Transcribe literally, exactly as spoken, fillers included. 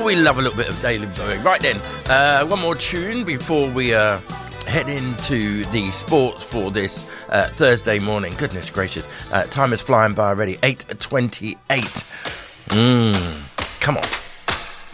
we love a little bit of David Bowie. Right then, uh, one more tune before we uh, head into the sports for this uh, Thursday morning. Goodness gracious, uh, time is flying by already. eight twenty-eight. Mmm, come on.